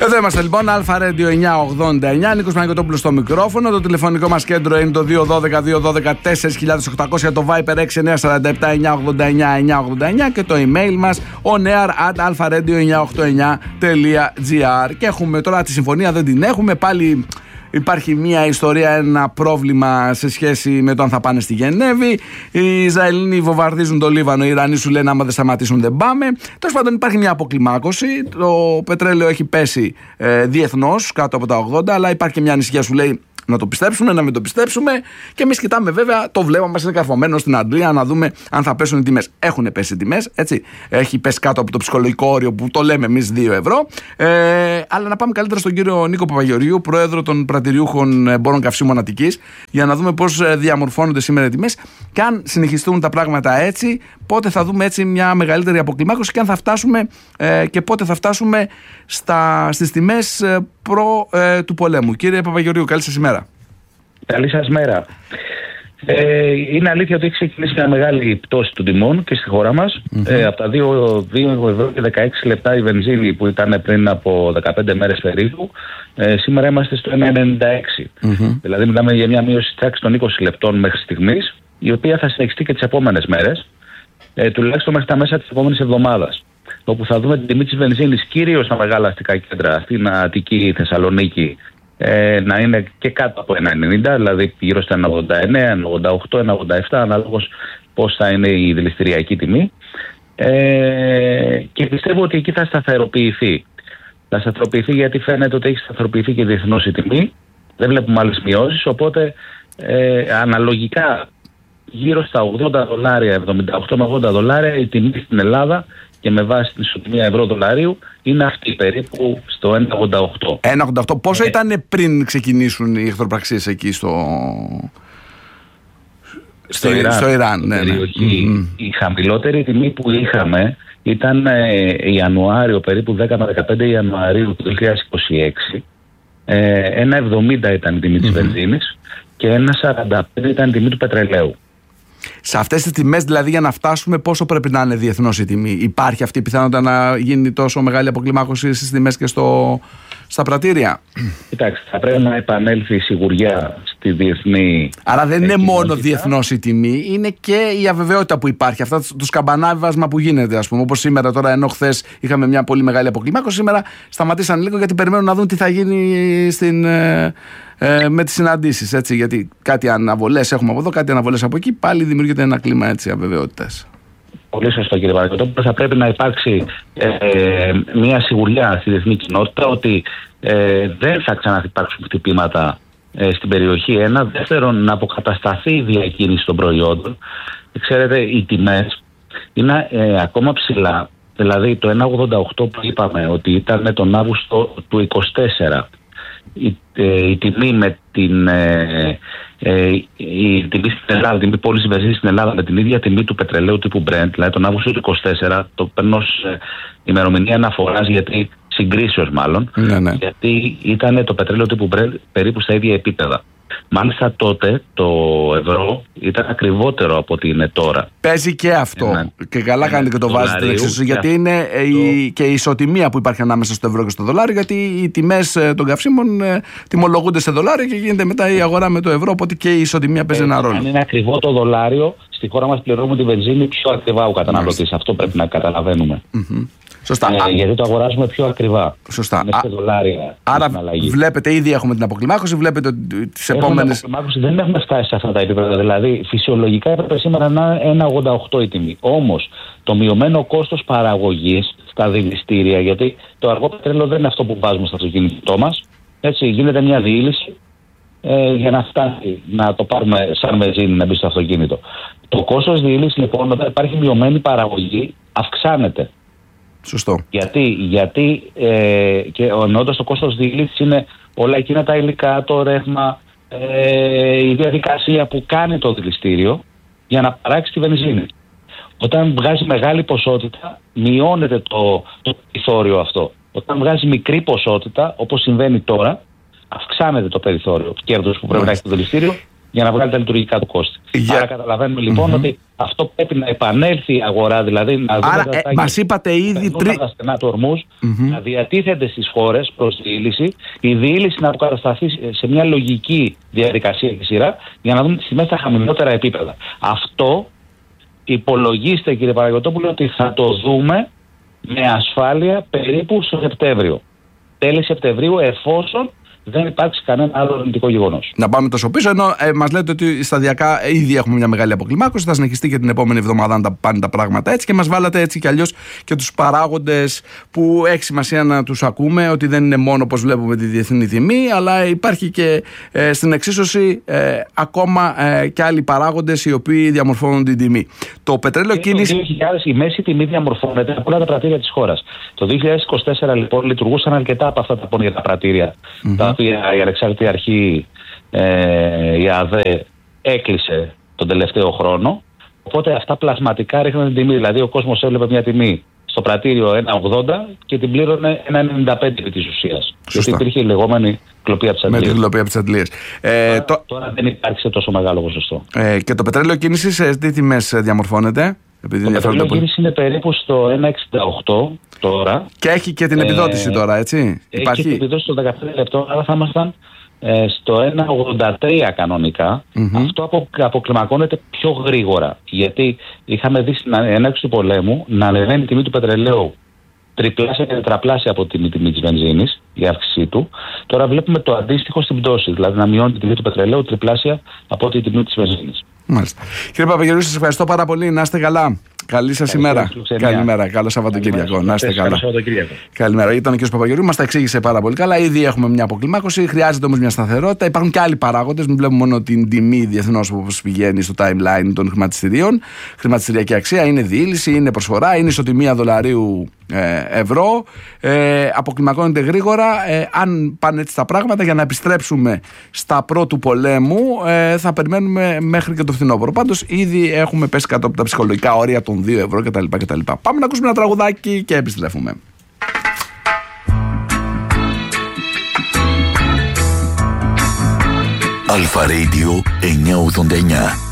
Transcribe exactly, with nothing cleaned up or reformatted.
Εδώ είμαστε λοιπόν, Αλφα Radio εννιακόσια ογδόντα εννιά, Νίκος Παναγιωτόπουλος στο μικρόφωνο. Το τηλεφωνικό μας κέντρο είναι το δύο ένα δύο δύο ένα δύο τέσσερα οκτώ μηδέν μηδέν, το Viper έξι εννιά τέσσερα επτά εννιά ογδόντα εννιά εννιά ογδόντα εννιά και το email μας oneair at alpharadio εννιακόσια ογδόντα εννιά τελεία gr. Και έχουμε τώρα τη συμφωνία, δεν την έχουμε πάλι. Υπάρχει μια ιστορία, ένα πρόβλημα σε σχέση με το αν θα πάνε στη Γενέβη. Οι Ισραηλοί βομβαρδίζουν το Λίβανο, οι Ιρανοί σου λένε άμα δεν σταματήσουν δεν πάμε. Τέλος πάντων υπάρχει μια αποκλιμάκωση. Το πετρέλαιο έχει πέσει ε, διεθνώς κάτω από τα ογδόντα, αλλά υπάρχει και μια ανησυχία, σου λέει να το πιστέψουμε, να μην το πιστέψουμε. Και εμείς κοιτάμε βέβαια, το βλέμμα μας είναι καρφωμένο στην Αντλία να δούμε αν θα πέσουν οι τιμές. Έχουν πέσει οι τιμές, έτσι. Έχει πέσει κάτω από το ψυχολογικό όριο που το λέμε εμείς δύο ευρώ. Ε, αλλά να πάμε καλύτερα στον κύριο Νίκο Παπαγεωργίου, πρόεδρο των πρατηριούχων εμπόρων καυσίμων Αττικής, για να δούμε πώς διαμορφώνονται σήμερα οι τιμές και αν συνεχιστούν τα πράγματα έτσι, πότε θα δούμε έτσι μια μεγαλύτερη αποκλιμάκωση και αν θα φτάσουμε ε, και πότε θα φτάσουμε στα, στις τιμές ε, προ ε, του πολέμου. Κύριε Παπαγεωργίου, καλή σας ημέρα. Καλή σας μέρα. Ε, είναι αλήθεια ότι έχει ξεκινήσει μια μεγάλη πτώση των τιμών και στη χώρα μας. Mm-hmm. Ε, από τα δύο ευρώ και δεκαέξι λεπτά η βενζίνη που ήταν πριν από δεκαπέντε μέρες περίπου, ε, σήμερα είμαστε στο ένα ενενήντα έξι. Mm-hmm. Δηλαδή μιλάμε για μια μείωση τάξη των είκοσι λεπτών μέχρι στιγμής, η οποία θα συνεχιστεί και τις επόμενες μέρες, ε, τουλάχιστον μέχρι τα μέσα της επόμενης εβδομάδας. Όπου θα δούμε την τιμή της βενζίνης κυρίως στα μεγάλα αστικά κέντρα, στην Αττική, Θεσσαλονίκη, Ε, να είναι και κάτω από ένα ενενήντα, δηλαδή γύρω στα ένα ογδόντα εννέα, ένα ογδόντα οκτώ, ένα ογδόντα επτά, ανάλογος πώς θα είναι η δηληστηριακή τιμή. Ε, και πιστεύω ότι εκεί θα σταθεροποιηθεί. Θα σταθεροποιηθεί γιατί φαίνεται ότι έχει σταθεροποιηθεί και διεθνώς η τιμή. Δεν βλέπουμε άλλες μειώσεις, οπότε ε, αναλογικά γύρω στα ογδόντα δολάρια, εβδομήντα οκτώ με ογδόντα δολάρια η τιμή στην Ελλάδα και με βάση την ισοτιμία ευρώ δολαρίου είναι αυτή περίπου στο ένα ογδόντα οκτώ. ένα ογδόντα οκτώ. Πόσο ε, ήταν πριν ξεκινήσουν οι εχθροπραξίες εκεί στο, στο, στο Ιράν, στο Ιράν ναι, ναι. Mm-hmm. Η χαμηλότερη τιμή που είχαμε ήταν ε, Ιανουάριο, περίπου δέκα με δεκαπέντε Ιανουαρίου του δύο χιλιάδες είκοσι έξι. Ε, ένα εβδομήντα ήταν η τιμή της mm-hmm. βενζίνης και ένα σαράντα πέντε ήταν η τιμή του πετρελαίου. Σε αυτές τις τιμές, δηλαδή, για να φτάσουμε, πόσο πρέπει να είναι διεθνώς η τιμή? Υπάρχει αυτή η πιθανότητα να γίνει τόσο μεγάλη αποκλιμάκωση στις τιμές και στο, στα πρατήρια? Κοιτάξτε, θα πρέπει να επανέλθει η σιγουριά στη διεθνή. Άρα δεν είναι μόνο διεθνώς η τιμή, είναι και η αβεβαιότητα που υπάρχει. Αυτά το σκαμπανάβασμα που γίνεται, ας πούμε. Όπως σήμερα, τώρα, ενώ χθες είχαμε μια πολύ μεγάλη αποκλιμάκωση, σήμερα σταματήσαν λίγο γιατί περιμένουν να δουν τι θα γίνει στην. Ε, με τις συναντήσεις, έτσι, γιατί κάτι αναβολές έχουμε από εδώ, κάτι αναβολές από εκεί, πάλι δημιουργείται ένα κλίμα έτσι αβεβαιότητας. Πολύ σωστό, κύριε Παναγιωτόπουλο. Θα πρέπει να υπάρξει ε, μια σιγουριά στη διεθνή κοινότητα ότι ε, δεν θα ξαναυπάρξουν χτυπήματα ε, στην περιοχή. Ένα. Δεύτερον, να αποκατασταθεί η διακίνηση των προϊόντων. Ξέρετε, οι τιμές είναι ε, ακόμα ψηλά. Δηλαδή το ένα ογδόντα οκτώ που είπαμε ότι ήταν τον Αύγουστο του είκοσι τέσσερα. Η, ε, η τιμή με την ε, ε, η τιμή στην Ελλάδα, η τιμή πώληση βενζίνης στην Ελλάδα με την ίδια τιμή του πετρελαίου τύπου Brent, δηλαδή τον Αύγουστο του είκοσι τέσσερα, το παίρνω ως ε, ημερομηνία αναφοράς, γιατί συγκρίσεως μάλλον, ναι, ναι. γιατί ήταν το πετρέλαιο τύπου Brent περίπου στα ίδια επίπεδα. Μάλιστα τότε το ευρώ ήταν ακριβότερο από ό,τι είναι τώρα. Παίζει και αυτό. Ένα, και καλά κάνετε και το βάζετε εξίσου, γιατί είναι το... η, και η ισοτιμία που υπάρχει ανάμεσα στο ευρώ και στο δολάριο, γιατί οι τιμές των καυσίμων ε, τιμολογούνται σε δολάριο και γίνεται μετά η αγορά με το ευρώ, οπότε και η ισοτιμία παίζει ε, ένα ρόλο. Αν είναι ακριβό το δολάριο, στη χώρα μας πληρώνουμε τη βενζίνη πιο ακριβά ο καταναλωτής. Αυτό πρέπει να καταλαβαίνουμε. Mm-hmm. Σωστά. Ε, γιατί το αγοράζουμε πιο ακριβά. Σωστά. Είναι σε δολάρια. Άρα βλέπετε, ήδη έχουμε την αποκλιμάκωση, βλέπετε τις επόμενες. Δεν έχουμε φτάσει σε αυτά τα επίπεδα. Δηλαδή, φυσιολογικά έπρεπε σήμερα να είναι ένα ογδόντα οκτώ η τιμή. Όμως, το μειωμένο κόστος παραγωγής στα δηληστήρια, γιατί το αργό πετρέλαιο δεν είναι αυτό που βάζουμε στο αυτοκίνητό μας. Έτσι, γίνεται μια διήλυση ε, για να φτάσει να το πάρουμε σαν βενζίνη να μπει στο αυτοκίνητο. Το κόστος διήλυσης, λοιπόν, όταν υπάρχει μειωμένη παραγωγή, αυξάνεται. Σωστό. Γιατί, γιατί ε, και εννοώντας το κόστος διήλυσης είναι όλα εκείνα τα υλικά, το ρεύμα, ε, η διαδικασία που κάνει το δηληστήριο για να παράξει τη βενζίνη. Όταν βγάζει μεγάλη ποσότητα, μειώνεται το, το περιθώριο αυτό. Όταν βγάζει μικρή ποσότητα, όπως συμβαίνει τώρα, αυξάνεται το περιθώριο του κέρδους που πρέπει να έχει το δηληστήριο για να βγάλει τα λειτουργικά του κόστη. Yeah. Άρα καταλαβαίνουμε λοιπόν mm-hmm. ότι Αυτό πρέπει να επανέλθει η αγορά, δηλαδή να δούμε. Άρα, ε, μας είπατε ήδη τρει... τα στενά του ορμούς, mm-hmm. να διατίθενται στις χώρες προς διήλυση, η διήλυση να αποκατασταθεί σε μια λογική διαδικασία και σειρά, για να δούμε τις τιμές στα χαμηλότερα επίπεδα. Αυτό υπολογίστε, κύριε Παναγιωτόπουλο, ότι θα το δούμε με ασφάλεια περίπου στο Σεπτέμβριο. Τέλη Σεπτεμβρίου, εφόσον δεν υπάρξει κανένα άλλο αρνητικό γεγονός. Να πάμε τόσο πίσω, ενώ ε, μας λέτε ότι σταδιακά ε, ήδη έχουμε μια μεγάλη αποκλιμάκωση. Θα συνεχιστεί και την επόμενη εβδομάδα αν τα πάνε τα πράγματα έτσι. Και μας βάλατε έτσι κι αλλιώς και τους παράγοντες που έχει σημασία να τους ακούμε, ότι δεν είναι μόνο όπως βλέπουμε τη διεθνή τιμή, αλλά υπάρχει και ε, στην εξίσωση ε, ακόμα ε, και άλλοι παράγοντες οι οποίοι διαμορφώνουν την τιμή. Το πετρέλαιο κίνηση. Το δύο χιλιάδες η μέση τιμή διαμορφώνεται από όλα τα πρατήρια της χώρας. Το δύο χιλιάδες είκοσι τέσσερα λοιπόν λειτουργούσαν αρκετά από αυτά τα πόνια τα πρατήρια. Mm-hmm. Τα οποία η ανεξάρτητη αρχή, ε, η ΑΔΕ, έκλεισε τον τελευταίο χρόνο. Οπότε αυτά πλασματικά ρίχναν την τιμή. Δηλαδή ο κόσμος έβλεπε μια τιμή στο πρατήριο ένα ογδόντα και την πλήρωνε ένα ενενήντα πέντε επί της ουσίας. Γιατί υπήρχε η λεγόμενη κλοπή από τις αντλίες. Με την κλοπή από τις αντλίες. Ε, τώρα, το... τώρα δεν υπάρχει σε τόσο μεγάλο ποσοστό. Ε, και το πετρέλαιο κίνησης σε τι τιμές διαμορφώνεται? Επειδή το πετρέλαιο κίνηση είναι περίπου στο ένα εξήντα οκτώ τώρα. Και έχει και την επιδότηση ε, τώρα, έτσι. Έχει υπάρχει... και την επιδότηση στο δεκαπέντε λεπτό, άρα θα ήμασταν ε, στο ένα ογδόντα τρία κανονικά. Mm-hmm. Αυτό απο, αποκλιμακώνεται πιο γρήγορα. Γιατί είχαμε δει στην έναρξη του πολέμου να ανεβαίνει η τιμή του πετρελαίου τριπλάσια και τετραπλάσια από την τιμή της βενζίνης, η αύξησή του. Τώρα βλέπουμε το αντίστοιχο στην πτώση, δηλαδή να μειώνει την τιμή του πετρελαίου τριπλάσια από την τιμή της βενζίνης. Μάλιστα. Κύριε Παπαγεωργίου, σας ευχαριστώ πάρα πολύ. Να είστε καλά. Καλή σας ημέρα. Καλημέρα. Καλό Σαββατοκύριακο. Να είστε καλά. Καλημέρα. Ήταν ο κ. Παπαγεωργίου, μας τα εξήγησε πάρα πολύ καλά. Ήδη έχουμε μια αποκλιμάκωση. Χρειάζεται όμως μια σταθερότητα. Υπάρχουν και άλλοι παράγοντες. Μην βλέπουμε μόνο την τιμή διεθνώς που πηγαίνει στο timeline των χρηματιστηρίων. Χρηματιστηριακή αξία είναι διήλυση, είναι προσφορά, είναι ισοτιμία δολαρίου ε, ευρώ. Ε, αποκλιμακώνεται γρήγορα. Ε, αν πάνε έτσι τα πράγματα, για να επιστρέψουμε στα πρώτου πολέμου, ε, θα περιμένουμε μέχρι και το φθινόπωρο. Πάντως, ήδη έχουμε πέσει κάτω από τα ψυχολογικά όρια των δύο ευρώ κτλ. κτλ. Πάμε να ακούσουμε ένα τραγουδάκι και επιστρέφουμε. Αλφα Radio εννιακόσια ογδόντα εννιά.